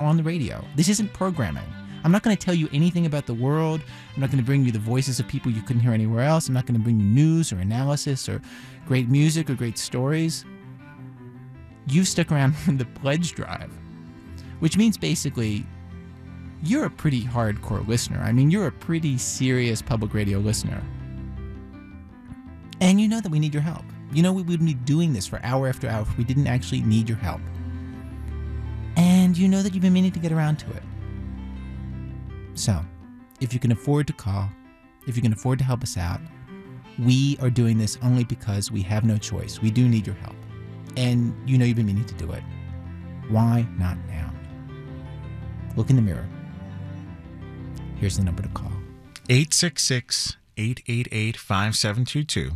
on the radio. This isn't programming. I'm not going to tell you anything about the world. I'm not going to bring you the voices of people you couldn't hear anywhere else. I'm not going to bring you news or analysis or great music or great stories. You've stuck around for the pledge drive, which means basically you're a pretty hardcore listener. I mean, you're a pretty serious public radio listener. And you know that we need your help. You know we wouldn't be doing this for hour after hour if we didn't actually need your help. And you know that you've been meaning to get around to it. So, if you can afford to call, if you can afford to help us out, we are doing this only because we have no choice. We do need your help. And you know you've been meaning to do it. Why not now? Look in the mirror. Here's the number to call. 866-888-5722.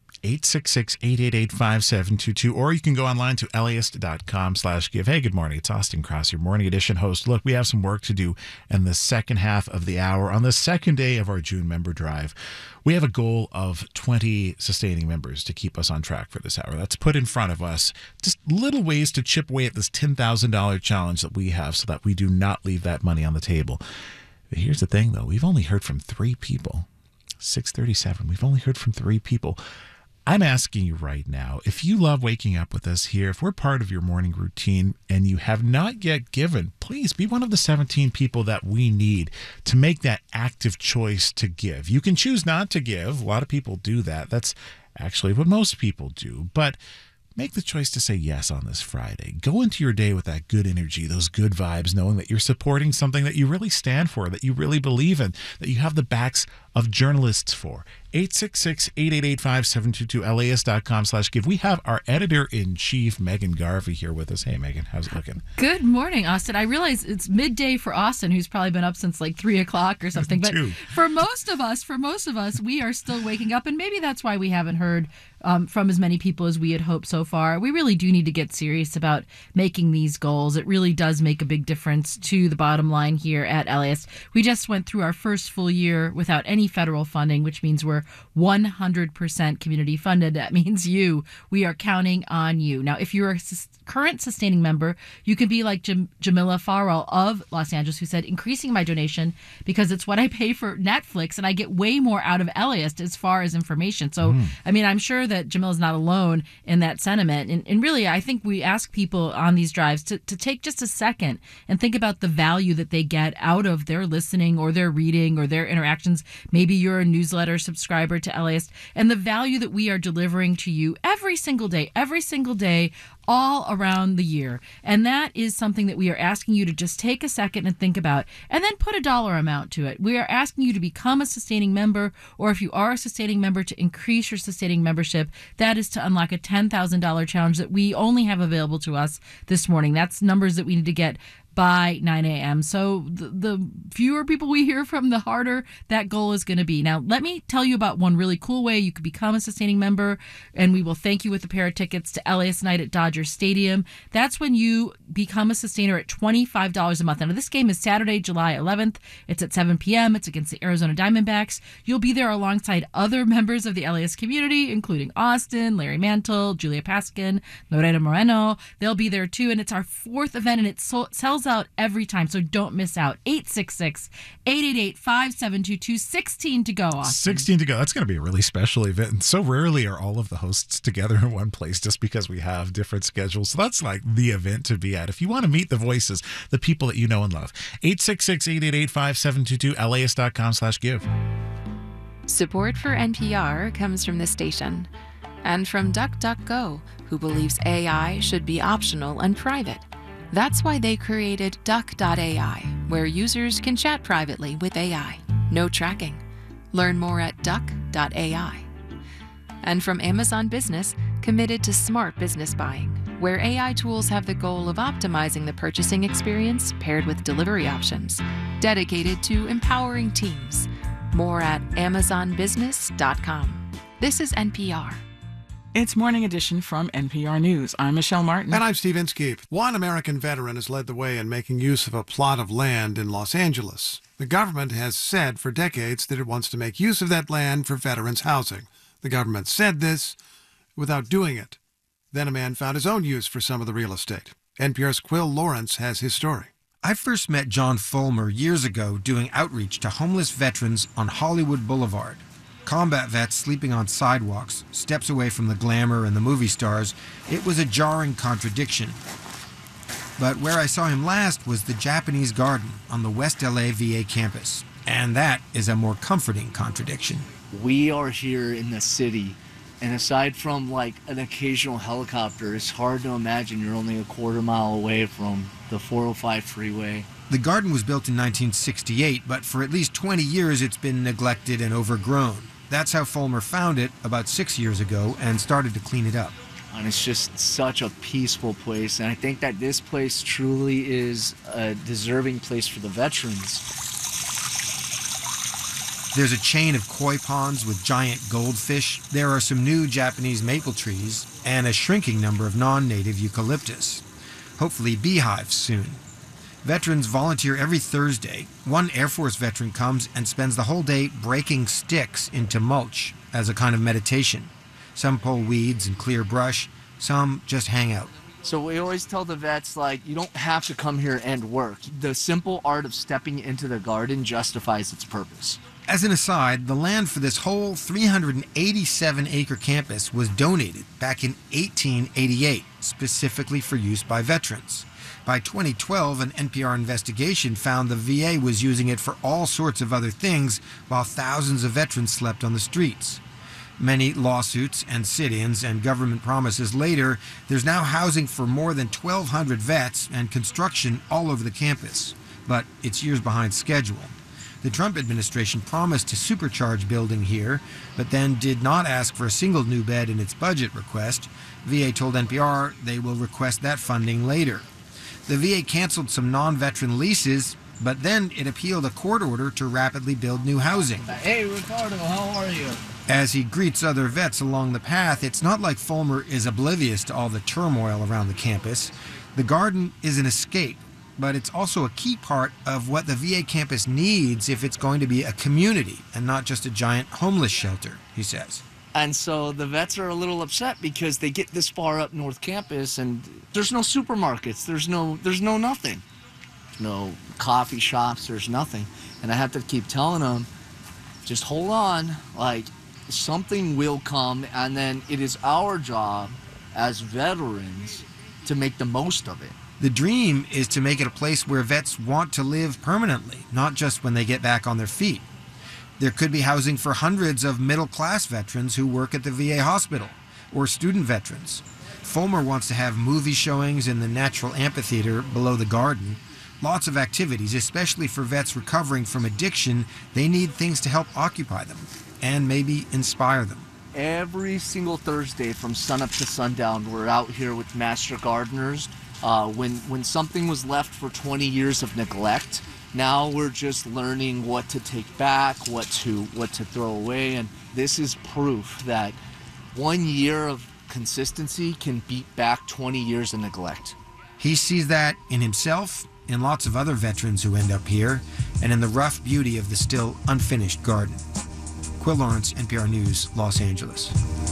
866-888-5722, or you can go online to LAist.com/give. Hey, good morning. It's Austin Cross, your morning edition host. Look, we have some work to do in the second half of the hour. On the second day of our June member drive, we have a goal of 20 sustaining members to keep us on track for this hour. That's put in front of us. Just little ways to chip away at this $10,000 challenge that we have so that we do not leave that money on the table. But here's the thing, though. We've only heard from 3 people. 6:37. We've only heard from 3 people. I'm asking you right now, if you love waking up with us here, if we're part of your morning routine and you have not yet given, please be one of the 17 people that we need to make that active choice to give. You can choose not to give. A lot of people do that. That's actually what most people do. But make the choice to say yes on this Friday. Go into your day with that good energy, those good vibes, knowing that you're supporting something that you really stand for, that you really believe in, that you have the backs of journalists for. 866-888-5722, LAist.com/give. We have our editor-in-chief, Megan Garvey, here with us. Hey, Megan, how's it looking? Good morning, Austin. I realize it's midday for Austin, who's probably been up since like 3 o'clock or something. But for most of us, we are still waking up, and maybe that's why we haven't heard from as many people as we had hoped so far. We really do need to get serious about making these goals. It really does make a big difference to the bottom line here at LAist. We just went through our first full year without any federal funding, which means we're 100% community funded. That means we are counting on you. Now, if you're a current sustaining member, you can be like Jamila Farrell of Los Angeles, who said, increasing my donation because it's what I pay for Netflix and I get way more out of LAist as far as information. So, I mean, I'm sure that Jamila's not alone in that sentiment. And really, I think we ask people on these drives to take just a second and think about the value that they get out of their listening or their reading or their interactions. Maybe you're a newsletter subscriber to LAist, and the value that we are delivering to you every single day, all around the year. And that is something that we are asking you to just take a second and think about, and then put a dollar amount to it. We are asking you to become a sustaining member, or if you are a sustaining member, to increase your sustaining membership. That is to unlock a $10,000 challenge that we only have available to us this morning. That's numbers that we need to get by 9 a.m. So the fewer people we hear from, the harder that goal is going to be. Now, let me tell you about one really cool way you could become a sustaining member, and we will thank you with a pair of tickets to LAist Night at Dodger Stadium. That's when you become a sustainer at $25 a month. Now, this game is Saturday, July 11th. It's at 7 p.m. It's against the Arizona Diamondbacks. You'll be there alongside other members of the LAist community, including Austin, Larry Mantle, Julia Paskin, Lorena Moreno. They'll be there too, and it's our 4th event, and it sells out every time, so don't miss out. 866-888-5722, 16 to go, Austin. 16 to go. That's going to be a really special event, and so rarely are all of the hosts together in one place just because we have different schedules. So that's like the event to be at. If you want to meet the voices, the people that you know and love, 866-888-5722, LAist.com/give. Support for NPR comes from the station and from DuckDuckGo, who believes AI should be optional and private. That's why they created Duck.ai, where users can chat privately with AI. No tracking. Learn more at Duck.ai. And from Amazon Business, committed to smart business buying, where AI tools have the goal of optimizing the purchasing experience paired with delivery options, dedicated to empowering teams. More at AmazonBusiness.com. This is NPR. It's Morning Edition from NPR News. I'm Michelle Martin. And I'm Steve Inskeep. One American veteran has led the way in making use of a plot of land in Los Angeles. The government has said for decades that it wants to make use of that land for veterans' housing. The government said this without doing it. Then a man found his own use for some of the real estate. NPR's Quill Lawrence has his story. I first met John Fulmer years ago doing outreach to homeless veterans on Hollywood Boulevard. Combat vets sleeping on sidewalks, steps away from the glamour and the movie stars. It was a jarring contradiction. But where I saw him last was the Japanese Garden on the West LA VA campus. And that is a more comforting contradiction. We are here in the city, and aside from like an occasional helicopter, it's hard to imagine you're only a quarter mile away from the 405 freeway. The garden was built in 1968, but for at least 20 years it's been neglected and overgrown. That's how Fulmer found it about 6 years ago and started to clean it up. And it's just such a peaceful place, and I think that this place truly is a deserving place for the veterans. There's a chain of koi ponds with giant goldfish. There are some new Japanese maple trees and a shrinking number of non-native eucalyptus. Hopefully beehives soon. Veterans volunteer every Thursday. One Air Force veteran comes and spends the whole day breaking sticks into mulch as a kind of meditation. Some pull weeds and clear brush. Some just hang out. So we always tell the vets, like, you don't have to come here and work. The simple art of stepping into the garden justifies its purpose. As an aside, the land for this whole 387-acre campus was donated back in 1888, specifically for use by veterans. By 2012, an NPR investigation found the VA was using it for all sorts of other things, while thousands of veterans slept on the streets. Many lawsuits and sit-ins and government promises later, there's now housing for more than 1,200 vets and construction all over the campus. But it's years behind schedule. The Trump administration promised to supercharge building here, but then did not ask for a single new bed in its budget request. VA told NPR they will request that funding later. The VA canceled some non-veteran leases, but then it appealed a court order to rapidly build new housing. Hey, Ricardo, how are you? As he greets other vets along the path, it's not like Fulmer is oblivious to all the turmoil around the campus. The garden is an escape, but it's also a key part of what the VA campus needs if it's going to be a community and not just a giant homeless shelter, he says. And so the vets are a little upset because they get this far up North Campus and there's no supermarkets, there's no nothing. No coffee shops, there's nothing. And I have to keep telling them, just hold on, like something will come, and then it is our job as veterans to make the most of it. The dream is to make it a place where vets want to live permanently, not just when they get back on their feet. There could be housing for hundreds of middle-class veterans who work at the VA hospital, or student veterans. Fulmer wants to have movie showings in the natural amphitheater below the garden. Lots of activities, especially for vets recovering from addiction. They need things to help occupy them and maybe inspire them. Every single Thursday from sunup to sundown, we're out here with master gardeners. When something was left for 20 years of neglect, now we're just learning what to take back, what to throw away, and this is proof that 1 year of consistency can beat back 20 years of neglect. He sees that in himself, in lots of other veterans who end up here, and in the rough beauty of the still unfinished garden. Quill Lawrence, NPR News, Los Angeles.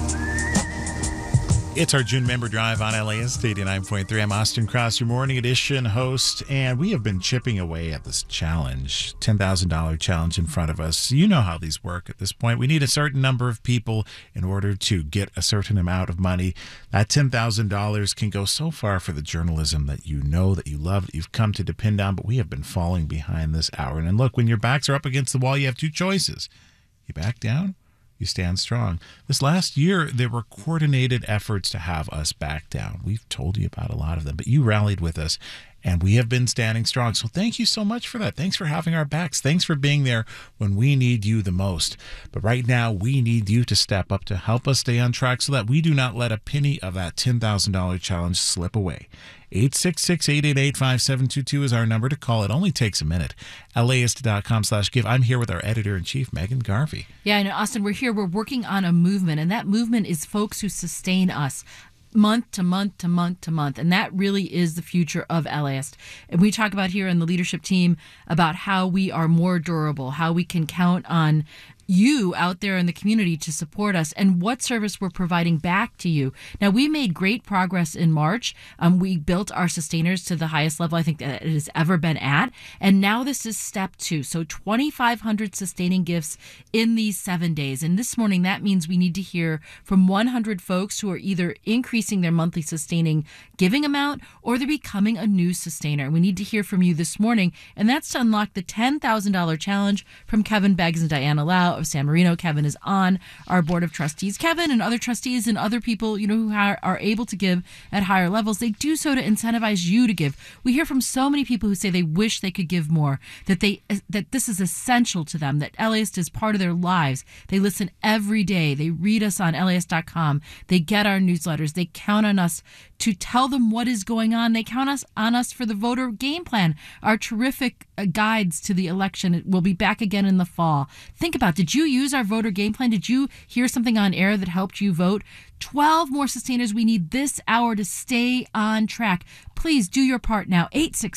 It's our June member drive on LAist 89.3. I'm Austin Cross, your morning edition host, and we have been chipping away at this challenge, $10,000 challenge in front of us. You know how these work at this point. We need a certain number of people in order to get a certain amount of money. That $10,000 can go so far for the journalism that you know, that you love, that you've come to depend on, but we have been falling behind this hour. And look, when your backs are up against the wall, you have two choices. You back down, you stand strong. This last year, there were coordinated efforts to have us back down. We've told you about a lot of them, but you rallied with us, and we have been standing strong. So thank you so much for that. Thanks for having our backs. Thanks for being there when we need you the most. But right now, we need you to step up to help us stay on track so that we do not let a penny of that $10,000 challenge slip away. 866-888-5722 is our number to call. It only takes a minute. LAist.com/give. I'm here with our editor-in-chief, Megan Garvey. Yeah, I know, Austin, we're here. We're working on a movement, and that movement is folks who sustain us month to month to month to month. And that really is the future of LAist. And we talk about here in the leadership team about how we are more durable, how we can count on you out there in the community to support us and what service we're providing back to you. Now, we made great progress in March. We built our sustainers to the highest level I think that it has ever been at. And now this is step 2. So 2,500 sustaining gifts in these 7 days. And this morning, that means we need to hear from 100 folks who are either increasing their monthly sustaining giving amount or they're becoming a new sustainer. We need to hear from you this morning. And that's to unlock the $10,000 challenge from Kevin Beggs and Diana Lau of San Marino. Kevin is on our board of trustees. Kevin and other trustees and other people, who are able to give at higher levels, they do so to incentivize you to give. We hear from so many people who say they wish they could give more, that this is essential to them, that LAist is part of their lives. They listen every day. They read us on LAist.com. They get our newsletters. They count on us to tell them what is going on. They count on us for the voter game plan, our terrific guides to the election. It will be back again in the fall. Think about, did you use our voter game plan? Did you hear something on air that helped you vote? 12 more sustainers we need this hour to stay on track. Please do your part now.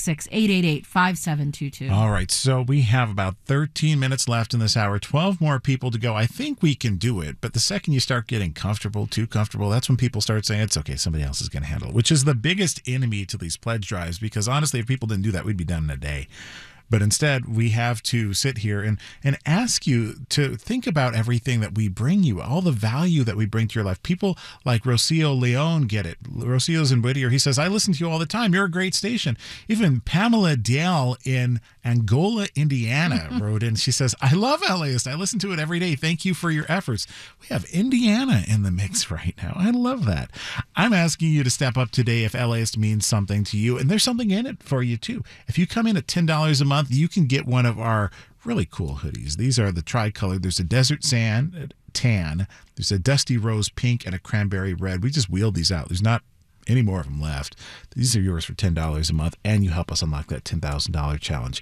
866-888-5722. All right, so we have about 13 minutes left in this hour, 12 more people to go. I think we can do it, but the second you start getting too comfortable, that's when people start saying, it's okay, somebody else is going to handle it, which is the biggest enemy to these pledge drives, because honestly, if people didn't do that, we'd be done in a day. But instead, we have to sit here and ask you to think about everything that we bring you, all the value that we bring to your life. People like Rocio Leon get it. Rocio's in Whittier. He says, I listen to you all the time. You're a great station. Even Pamela Dale in Angola, Indiana wrote in. She says, I love LAist. I listen to it every day. Thank you for your efforts. We have Indiana in the mix right now. I love that. I'm asking you to step up today if LAist means something to you. And there's something in it for you, too. If you come in at $10 a month, you can get one of our really cool hoodies. These are the tri-color. There's a desert sand tan, there's a dusty rose pink, and a cranberry red. We just wheeled these out. There's not any more of them left. These are yours for $10 a month, and you help us unlock that $10,000 challenge.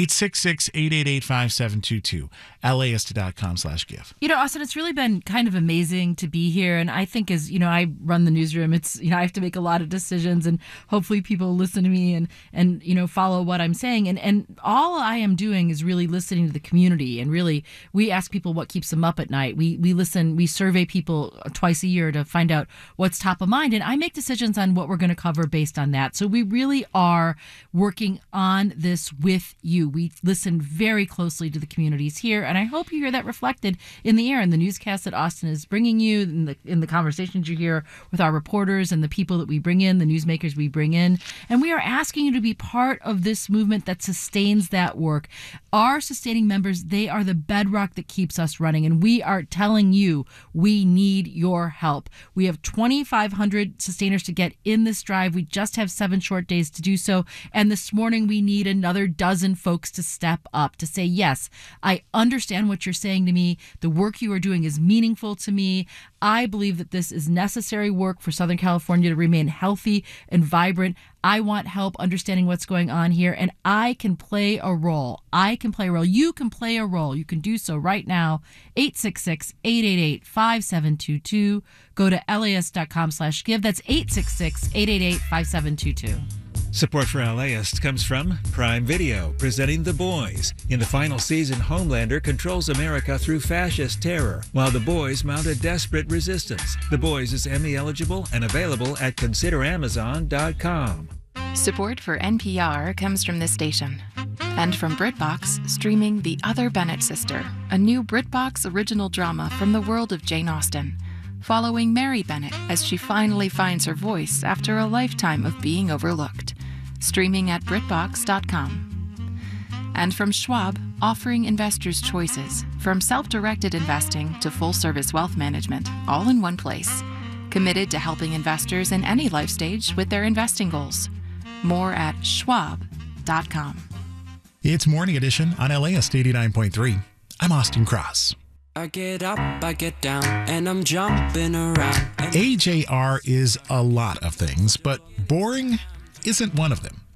866-888-5722, laist.com/give. Austin, it's really been kind of amazing to be here. And I think as, I run the newsroom, it's, I have to make a lot of decisions, and hopefully people listen to me and follow what I'm saying. And all I am doing is really listening to the community. And really, we ask people what keeps them up at night. We listen, we survey people twice a year to find out what's top of mind. And I make decisions on what we're going to cover based on that. So we really are working on this with you. We listen very closely to the communities here, and I hope you hear that reflected in the air, in the newscast that Austin is bringing you, in the conversations you hear with our reporters and the people that we bring in, the newsmakers we bring in. And we are asking you to be part of this movement that sustains that work. Our sustaining members, they are the bedrock that keeps us running, and we are telling you we need your help. We have 2,500 sustainers to get in this drive. We just have 7 short days to do so. And this morning, we need another dozen folks to step up, to say, yes, I understand what you're saying to me. The work you are doing is meaningful to me. I believe that this is necessary work for Southern California to remain healthy and vibrant. I want help understanding what's going on here, and I can play a role. I can play a role. You can play a role. You can do so right now. 866-888-5722. Go to laist.com/give. That's 866-888-5722. Support for LAist comes from Prime Video, presenting The Boys. In the final season, Homelander controls America through fascist terror, while the boys mount a desperate resistance. The Boys is Emmy eligible and available at consideramazon.com. Support for NPR comes from this station. And from BritBox, streaming The Other Bennett Sister, a new BritBox original drama from the world of Jane Austen, following Mary Bennett as she finally finds her voice after a lifetime of being overlooked. Streaming at BritBox.com. And from Schwab, offering investors choices, from self-directed investing to full-service wealth management, all in one place. Committed to helping investors in any life stage with their investing goals. More at Schwab.com. It's Morning Edition on LAist 89.3. I'm Austin Cross. I get up, I get down, and I'm jumping around. AJR is a lot of things, but boring isn't one of them.